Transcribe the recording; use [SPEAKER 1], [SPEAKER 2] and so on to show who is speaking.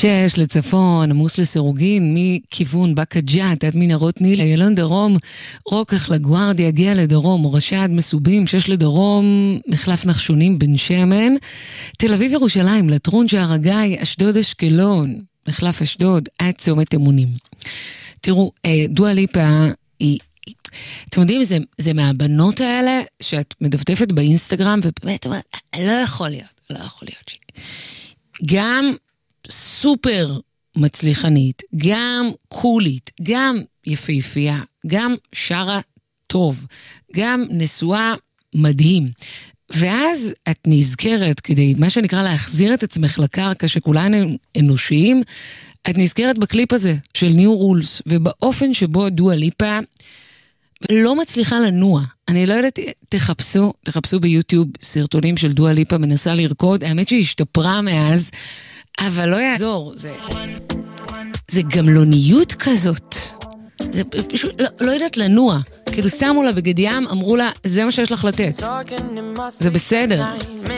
[SPEAKER 1] 6 לצפון, עמוס לסירוגין, מכיוון בקה ג'ת עד מנהרות ניל, איילון דרום, רוקח לגוארדיה, הגיע לדרום, מורשה עד מסובים, 6 לדרום, מחלף נחשונים בן שמן, תל אביב ירושלים, לטרון שער הגיא, אשדוד אשקלון, מחלף אשדוד, עד צומת אמונים. תראו, דואה ליפה היא, אתם יודעים, זה מהבנות האלה שאת מדפדפת באינסטגרם, ובאמת, לא יכול להיות. גם סופר מצליחנית, גם קולית, גם יפהפייה, גם שרה טוב, גם נשואה מדהים. ואז את נזכרת, כדי מה שנקרא להחזיר את עצמך לקרקע שכולנו אנושיים, את נזכרת בקליפ הזה של New Rules, ובאופן שבו דואה ליפה לא מצליחה לנוע. אני לא יודעת, תחפשו ביוטיוב סרטונים של דואה ליפה מנסה לרקוד, האמת שהיא השתפרה מאז, אבל לא יעזור, זה גמלוניות כזאת. זה פשוט לא יודעת לנוע. כאילו שמו לה בגד ים, אמרו לה, זה מה שיש לך לתת. זה בסדר.